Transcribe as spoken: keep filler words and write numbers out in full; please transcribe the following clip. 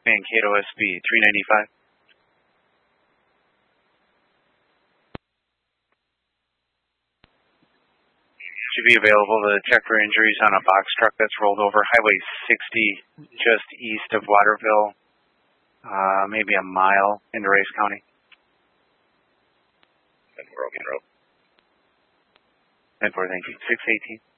Mankato S B three ninety-five. Should be available to check for injuries on a box truck that's rolled over Highway sixty just east of Waterville, uh, maybe a mile into Rice County. And we're open road. ten four, thank you. six eighteen.